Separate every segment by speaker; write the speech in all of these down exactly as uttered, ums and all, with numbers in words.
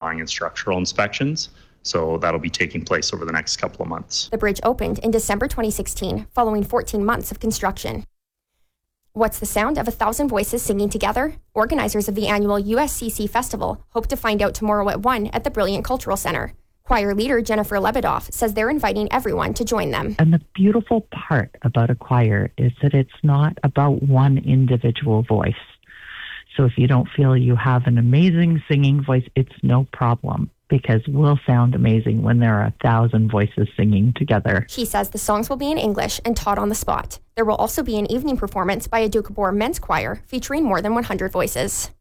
Speaker 1: qualifying and structural inspections. So that'll be taking place over the next couple of months.
Speaker 2: The bridge opened in December twenty sixteen, following fourteen months of construction. What's the sound of a thousand voices singing together? Organizers of the annual U S C C Festival hope to find out tomorrow at one at the Brilliant Cultural Center. Choir leader Jennifer Lebedoff says they're inviting everyone to join them.
Speaker 3: And the beautiful part about a choir is that it's not about one individual voice. So if you don't feel you have an amazing singing voice, it's no problem, because we'll sound amazing when there are a thousand voices singing together.
Speaker 2: She says the songs will be in English and taught on the spot. There will also be an evening performance by a Doukhobor men's choir featuring more than one hundred voices.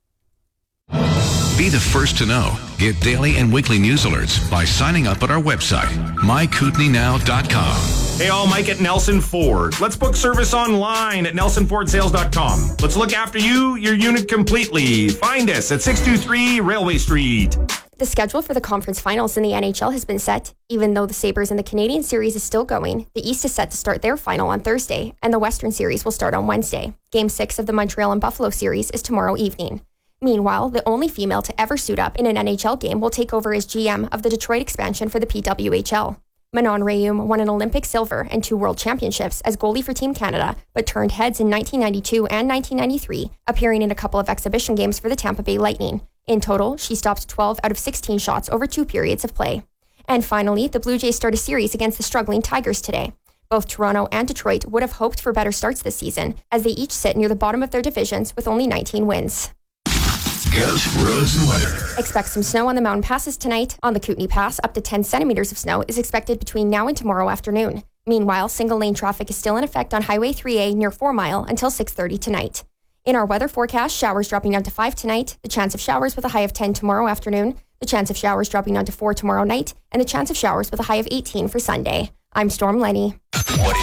Speaker 4: Be the first to know. Get daily and weekly news alerts by signing up at our website, my kootenai now dot com.
Speaker 5: Hey all, Mike at Nelson Ford. Let's book service online at nelson ford sales dot com. Let's look after you, your unit completely. Find us at six two three Railway Street.
Speaker 2: The schedule for the conference finals in the N H L has been set. Even though the Sabres in the Canadian Series is still going, the East is set to start their final on Thursday, and the Western Series will start on Wednesday. Game six of the Montreal and Buffalo Series is tomorrow evening. Meanwhile, the only female to ever suit up in an N H L game will take over as G M of the Detroit expansion for the P W H L. Manon Rhéaume won an Olympic silver and two world championships as goalie for Team Canada, but turned heads in nineteen ninety-two and nineteen ninety-three, appearing in a couple of exhibition games for the Tampa Bay Lightning. In total, she stopped twelve out of sixteen shots over two periods of play. And finally, the Blue Jays start a series against the struggling Tigers today. Both Toronto and Detroit would have hoped for better starts this season, as they each sit near the bottom of their divisions with only nineteen wins.
Speaker 4: Ghost roads and weather.
Speaker 2: Expect some snow on the mountain passes tonight. On the Kootenai Pass, up to ten centimeters of snow is expected between now and tomorrow afternoon. Meanwhile, single-lane traffic is still in effect on Highway three A near Four Mile until six thirty tonight. In our weather forecast, showers dropping down to five tonight, the chance of showers with a high of ten tomorrow afternoon, the chance of showers dropping down to four tomorrow night, and the chance of showers with a high of eighteen for Sunday. I'm Storm Lenny.
Speaker 4: What